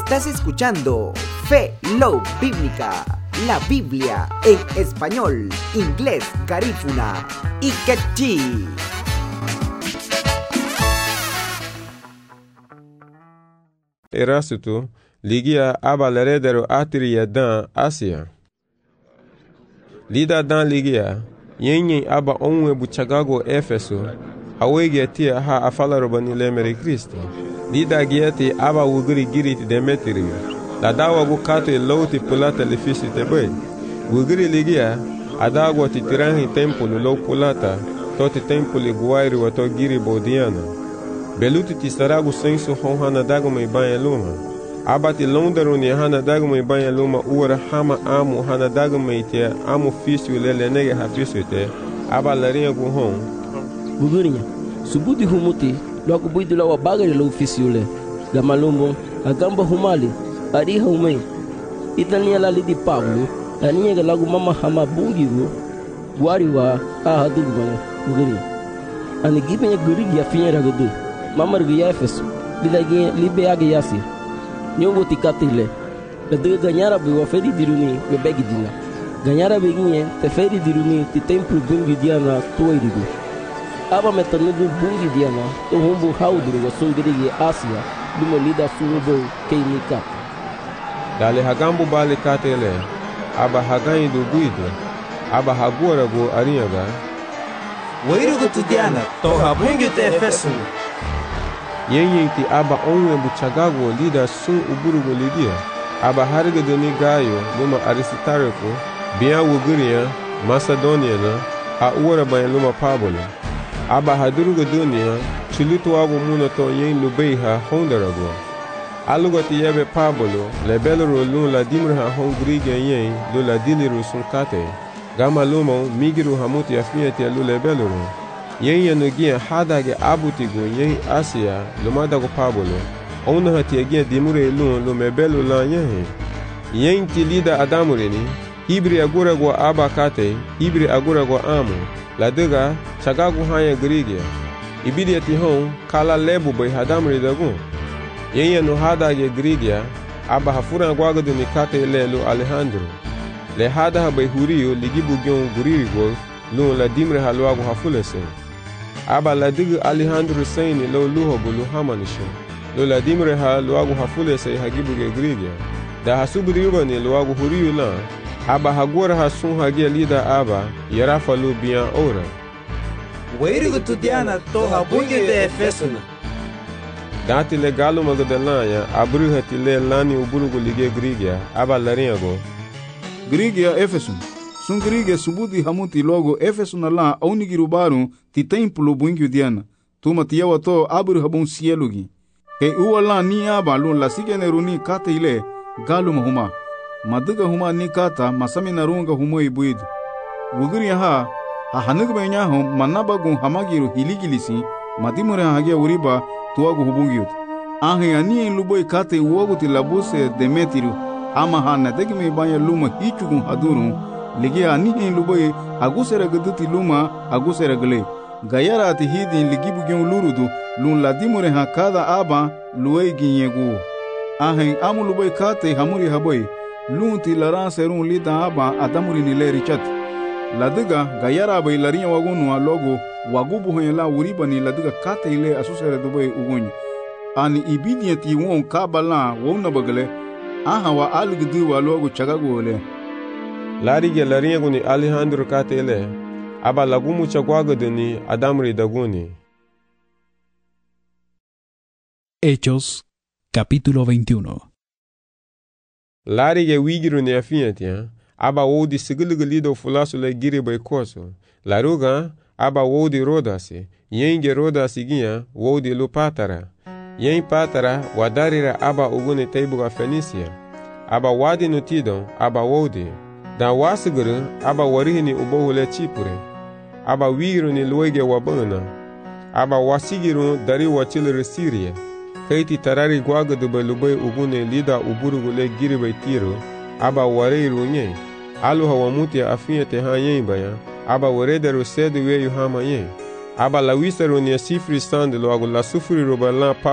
Estás escuchando Fe, Love Bíblica, la Biblia en español, inglés, garífuna y quechí. Erasutu ligia aba leredero atiri dan Asia. Lida dan ligia yenye aba onwe buchagago Efeso awege tia ha afala robani lemere Kristo. Lida gieti aba wugiri giriti Demetri. La dawa bukate loti pulata lefisi tebe. Wugiri ligia adago titirangi tempulu lo pulata toti tempuli guairi wato giri bodiana. Beluti tisaragu sensu honhana dago ibanya luma. Abati londero ni hana dago ibanya luma uara hama amu hana dago itia amu fisu lele nege hafisu te. Aba larinha guhon. Bugurinha, subuti humuti, logo buido la wabagari lo fisiule. Gamalumbo, agamba humali, ariha umei. Itania la lidi Pablo, ania lagu mama hama bungiru, guariwa ahadugmane, bugurinha. Ani gibenya gurigi ya finya ragadu. Mama rgia Efeso, lidagi libeagi yasi. Nyongo tikatile. Ladega ganyara bi wafedi diruni bebegi dina. Ganyara beginye tefedi diruni ti templu bungi diana tuwairidu. Aba metanudu bungi diana to humbu hauduru wa sungirigi Asia dumo lida sunubo keinika. Dale hagambu bali katele. Aba hagaidu guido. Aba hagura go ariaga. Wairugu tudiana to habungi te Efeso. Yenye ti aba onwe buchagago lida sun uburugo lidia. Aba harga doni gayo luma Aristarco, bia wuguria, Macedonia na, a uara bayan luma Pablo. Aba hadurugo dunia, chulutu wago muna to yen lubeiha hondarago. Alugo ti yebe Pablo, lebelero lun la dimraha hongriga yen lu la diliru sun kate. Gama lumo migiru hamuti afiati lu lebelero. Yen yanugia hadage abutigo yen Asia lumadago Pablo. Ona hatiagia dimure lun lumebelu la yen. Yen tilida adamurini. Ibri agurago abakate, ibri agurago amu. Ladega chagago haya grigia. Ibidia tihon kala lebu bay hadamuri dagun. Yen yanu hadage grigia. Aba hafura guagado ni kate lelu Alejandro. Le hada bay huriyo ligibu gyon guririgo lun la dimre halwago hafulesen. Aba la digu Alejandro Saini lo luho bulu hamanisho. Lo la dimre ha luagu hafule se hagibu ge grigia. Da hasubri yubani luagu huriyu la. Aba hagura hasun hagia lida aba yarafa lu biyan ora. Wairugu tudiana to habungi te Efeso. Dati le galu magadelanya abru hatile lani uburugu lige grigia. Aba larinyago. Grigia Efeso. Sun grigia subudi hamuti logo Efeso na la aunigirubaru ti templo bungi diana. Tuma tiyawa to abru habun sielugi. Ke uwa la ni aba lun la sigeneru ni kata ile galu mahuma. Maduga huma ni kata masami narunga humo ibuidu. Wuguria ha hanugbe nyaho manabagun hamagiru hiligilisi madimure hagia uriba tuwagu hubungiut. Ahe ani luboi kate uwagu ti labuse Demetriu ama hana degime banya luma hichugun haduru. Ligia ani luboi agusera gaduti luma agusera gale. Gayara ati hidin ligibu gyon lurudu lun ladimure ha kada aba luei ginyegu. Ahen amu luboi kate hamuri haboi lun ti laran serun lida aba adamuri nile richat. Ladiga gayara abai larinya wagunu a logo wagubu honyela uriba ni ladiga kate ile asusere dubai ugunyi. Ani ibidienti won kabala wona bagale aha wa algdu wa logo chagago le. Larige larinya guni Alejandro kate ile. Aba lagumu chagwagaduni adamri daguni. Hechos, capítulo 21. Larige wigiru ne afiatia. Aba wodi sigiliglido fulasu le giri bay koso. Laruga aba wodi rodasi. Yenge rodasi ginha wodi lu patara. Yen patara wadarira aba ugune teibuga Fenisia. Aba wadi nutidon aba wodi. Da wasiguru aba warihini ubohule Chipure. Aba wigiru ni luege wabana. Aba wasigiru dari wachilere Syria. Kaiti tarari guagadu belubay ugune lida uburugule giri bay Tiro. Aba wareiru nye. Aluha wamuti afinya te hanyen baya. Aba warederu sedu weyu hama ye. Aba la wisaru ni sifri sandelo agu la sufuri robalan